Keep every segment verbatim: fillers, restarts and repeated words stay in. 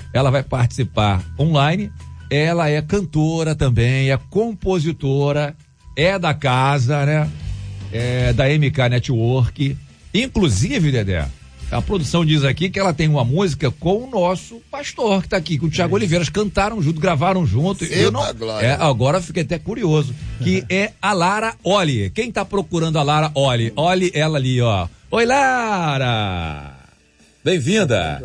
ela vai participar online. Ela é cantora também, é compositora, é da casa, né? É da M K Network. Inclusive, Dedé, a produção diz aqui que ela tem uma música com o nosso pastor que tá aqui, com o Thiago Oliveira. Cantaram junto, gravaram junto. Eu não, é, agora fiquei até curioso. Que é a Lara Oli. Quem tá procurando a Lara Oli? Olhe ela ali, ó. Oi, Lara! Bem-vinda!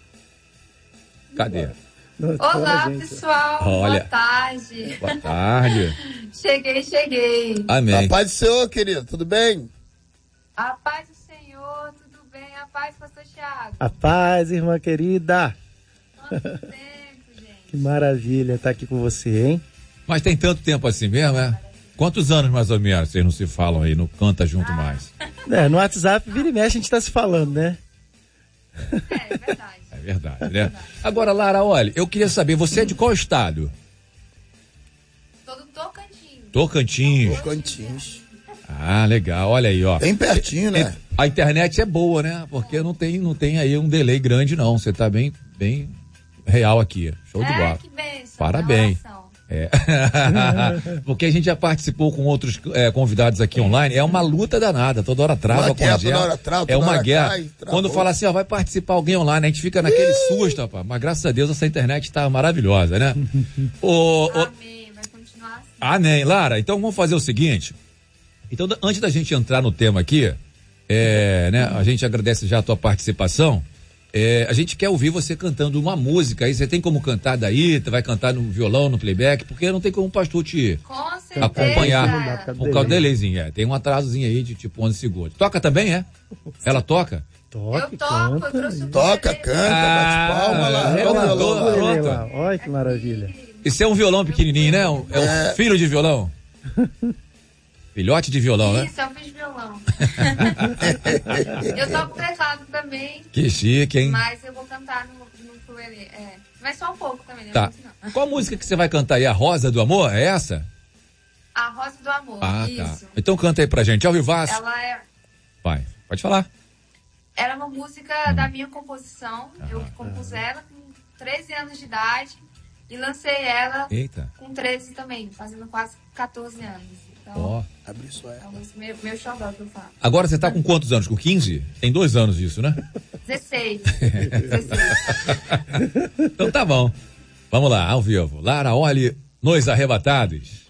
Cadê? Olá, pessoal. Olha. Boa tarde. Boa tarde. Cheguei, cheguei. Amém. A paz do Senhor, querido, tudo bem? A paz do Senhor, tudo bem? A paz, pastor Thiago. A paz, irmã querida. Quanto tempo, gente. Que maravilha estar aqui com você, hein? Mas tem tanto tempo assim mesmo, é? Quantos anos mais ou menos vocês não se falam aí, não canta junto ah. mais? É, no WhatsApp, vira e mexe, a gente tá se falando, né? É, é verdade. É verdade, né? Agora, Lara, olha, eu queria saber, você é de qual estado? Sou do Tocantins. Tocantins. Tocantins. Ah, legal, olha aí, ó. Bem pertinho, né? A internet é boa, né? Porque não tem, não tem aí um delay grande, não. Você tá bem, bem real aqui. Show de bola. É, que bênção. Parabéns. É. Porque a gente já participou com outros é, convidados aqui online. É uma luta danada, toda hora trava, uma guerra, congela. toda hora trava, é uma hora guerra. cai, Quando fala assim, ó, vai participar alguém online, a gente fica naquele Ih! susto, rapaz. Mas graças a Deus essa internet tá maravilhosa, né? o, o... Amém, vai continuar assim. Amém. Lara, então vamos fazer o seguinte. Então, antes da gente entrar no tema aqui, é, né, a gente agradece já a tua participação. É, a gente quer ouvir você cantando uma música aí. Você tem como cantar daí? Você vai cantar no violão, no playback? Porque não tem como o pastor te Com acompanhar. Por causa do delayzinho, é. Tem um atrasozinho aí de tipo onze segundos. Toca também, é? Ela toca? Toca, eu toco, canta. eu trouxe o Toca, canta, Ah, bate palma lá. é uma Olha dor. Olha que maravilha. Isso é um violão pequenininho, né? Um- É um É. filho de violão? Filhote de violão, né? Isso, eu fiz violão. Eu toco teclado também, Que chique, hein? mas eu vou cantar no, no ukulele. É, mas só um pouco também, né? Tá. Muito não. Qual música que você vai cantar aí? A Rosa do Amor? É essa? A Rosa do Amor, Ah, isso. tá. Então canta aí pra gente. Ao vivaço. Ela é... Vai, pode falar. Era uma música da minha composição. Eu que compus ela com treze anos de idade e lancei ela Eita. com treze também, fazendo quase catorze anos. Então, Ó. Abre só é ela. uma música meu, meu xodó que eu falo. Agora você tá com quantos anos? Com quinze? Tem dois anos isso, né? dezesseis. dezesseis. Então tá bom. Vamos lá, ao vivo. Lara Oli, Nos Arrebatados.